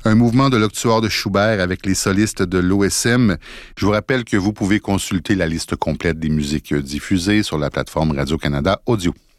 un mouvement de l'octuor de Schubert avec les solistes de l'OSM. Je vous rappelle que vous pouvez consulter la liste complète des musiques diffusées sur la plateforme Radio-Canada Audio.